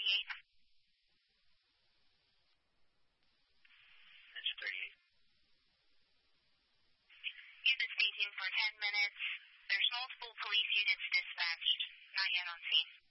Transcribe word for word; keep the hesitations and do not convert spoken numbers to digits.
thirty-eight. Engine thirty-eight. You've been staging for ten minutes. There's multiple police units dispatched. Not yet on scene.